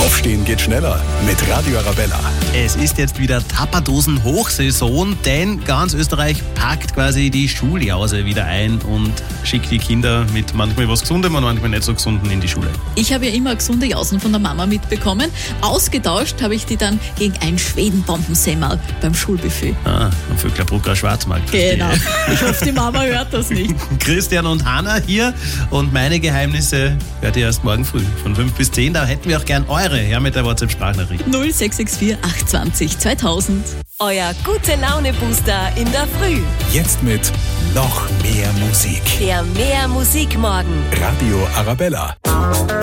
Aufstehen geht schneller mit Radio Arabella. Es ist jetzt wieder Tapperdosen-Hochsaison, denn ganz Österreich packt quasi die Schuljause wieder ein und schickt die Kinder mit manchmal was Gesundem und manchmal nicht so Gesunden in die Schule. Ich habe ja immer gesunde Jausen von der Mama mitbekommen. Ausgetauscht habe ich die dann gegen ein Schwedenbombensemmel beim Schulbuffet. Am Vöcklerbrucker Schwarzmarkt. Genau. Ich hoffe, die Mama hört das nicht. Christian und Hanna hier und meine Geheimnisse hört ihr erst morgen früh von 5 bis 10. Da hätten wir auch gern eure her mit der WhatsApp-Sprachnachricht. 0664 820 2000. Euer Gute-Laune-Booster in der Früh. Jetzt mit noch mehr Musik. Der Mehr Musik morgen. Radio Arabella.